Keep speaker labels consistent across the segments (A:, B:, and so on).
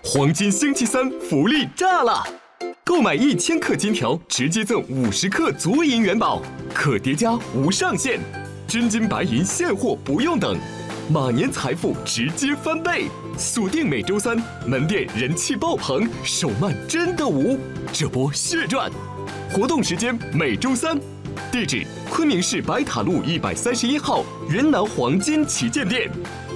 A: 黄金星期三福利炸了！购买1000克金条，直接赠50克足银元宝，可叠加无上限，真金白银现货不用等，马年财富直接翻倍！锁定每周三，门店人气爆棚，手慢真的无，这波血赚！活动时间每周三，地址昆明市白塔路131号云南黄金旗舰店。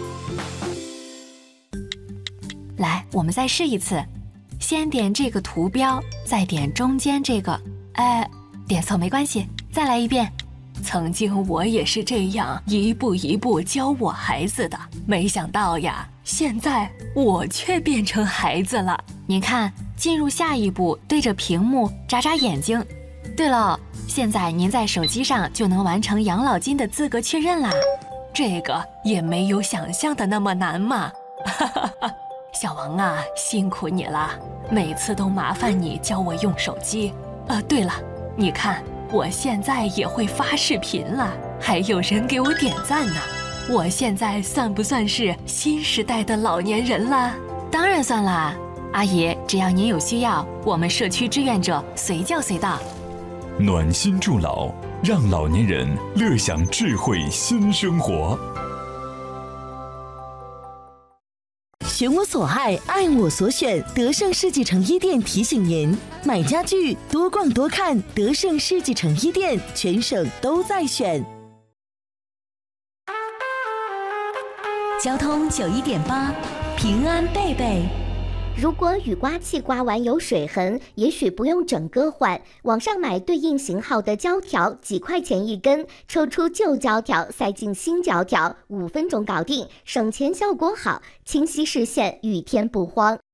B: 来，我们再试一次，先点这个图标，再点中间这个，点错没关系，再来一遍。曾经我也是这样一步一步教我孩子的，没想到呀，现在我却变成孩子了。您看，进入下一步，对着屏幕眨眨眼睛。对了，现在您在手机上就能完成养老金的资格确认啦，这个也没有想象的那么难嘛。小王啊，辛苦你了，每次都麻烦你教我用手机。对了，你看我现在也会发视频了，还有人给我点赞呢。我现在算不算是新时代的老年人了？当然算啦，阿姨，只要您有需要，我们社区志愿者随叫随到。
C: 暖心助老，让老年人乐享智慧新生活。
D: 选我所爱，爱我所选。德胜世纪城一店提醒您：买家具多逛多看，德胜世纪城一店全省都在选。
E: 交通91.8，平安贝贝。
F: 如果雨刮器刮完有水痕，也许不用整个换，网上买对应型号的胶条，几块钱一根，抽出旧胶条塞进新胶条，5分钟搞定，省钱效果好，清晰视线，雨天不慌。